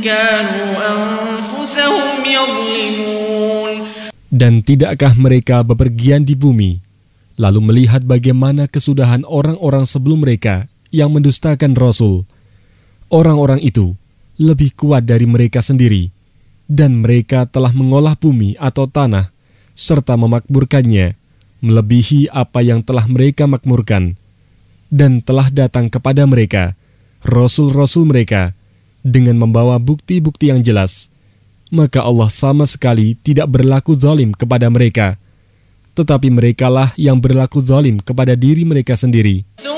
كانوا أنفسهم يظلمون. Dan tidakkah mereka bepergian di bumi, lalu melihat bagaimana kesudahan orang-orang sebelum mereka yang mendustakan Rasul? Orang-orang itu lebih kuat dari mereka sendiri, dan mereka telah mengolah bumi atau tanah, serta memakmurkannya, melebihi apa yang telah mereka makmurkan. Dan telah datang kepada mereka Rasul-Rasul mereka dengan membawa bukti-bukti yang jelas. Maka Allah sama sekali tidak berlaku zalim kepada mereka, tetapi merekalah yang berlaku zalim kepada diri mereka sendiri.